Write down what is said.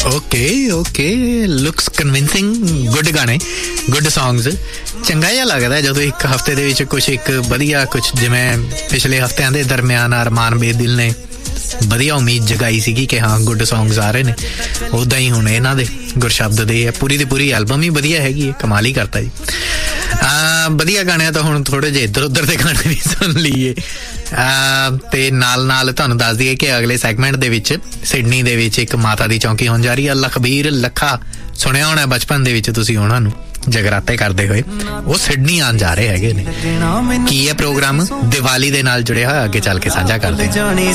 Okay looks convincing. Good ਗਾਣੇ, good songs. ਚੰਗਾ ਜਿਹਾ ਲੱਗਦਾ ਜਦੋਂ ਇੱਕ ਹਫ਼ਤੇ ਦੇ ਵਿੱਚ ਕੁਛ ਇੱਕ ਵਧੀਆ, ਕੁਛ ਜਿਵੇਂ ਪਿਛਲੇ ਹਫ਼ਤਿਆਂ ਦੇ ਦਰਮਿਆਨ ਅਰਮਾਨ ਬੇਦਿਲ ਨੇ ਵਧੀਆ ਉਮੀਦ ਜਗਾਈ ਸੀਗੀ ਕਿ ਹਾਂ ਗੁੱਡ ਸੌਂਗਸ ਆ ਰਹੇ ਨੇ, ਉੱਦਾਂ ਹੀ ਹੁਣ ਇਹਨਾਂ ਦੇ ਗੁਰਸ਼ਬਦ ਦੇ ਪੂਰੀ ਦੀ ਪੂਰੀ ਐਲਬਮ ਹੀ ਵਧੀਆ ਹੈਗੀ ਹੈ। ਕਮਾਲ ਹੀ ਕਰਤਾ ਜੀ। ਵਧੀਆ ਗਾਣਿਆਂ ਤਾਂ ਹੁਣ ਥੋੜ੍ਹੇ ਜਿਹੇ ਇੱਧਰ ਉੱਧਰ ਦੇ ਗਾਣੇ ਵੀ ਸੁਣ ਲਈਏ। ਤੇ ਨਾਲ ਤੁਹਾਨੂੰ ਦੱਸ ਦਈਏ ਕਿ ਅਗਲੇ ਸੈਗਮੈਂਟ ਦੇ ਵਿੱਚ ਸਿਡਨੀ ਦੇ ਵਿੱਚ ਇੱਕ ਮਾਤਾ ਦੀ ਚੌਂਕੀ ਹੋਣ ਜਾ ਰਹੀ ਹੈ। ਲਖਬੀਰ ਲੱਖਾ ਸੁਣਿਆ ਹੋਣਾ ਬਚਪਨ ਦੇ ਵਿੱਚ ਤੁਸੀਂ ਉਹਨਾਂ ਨੂੰ ਜਗਰਾਤੇ ਕਰਦੇ ਹੋਏ, ਉਹ ਸਿਡਨੀ ਆਉਣ ਜਾ ਰਹੇ ਹੈਗੇ ਨੇ। ਕੀ ਹੈ ਪ੍ਰੋਗਰਾਮ? ਦੀਵਾਲੀ ਦੇ ਨਾਲ ਜੁੜਿਆ ਹੋਇਆ, ਅੱਗੇ ਚੱਲ ਕੇ ਸਾਂਝਾ ਕਰਦੇ ਹਾਂ।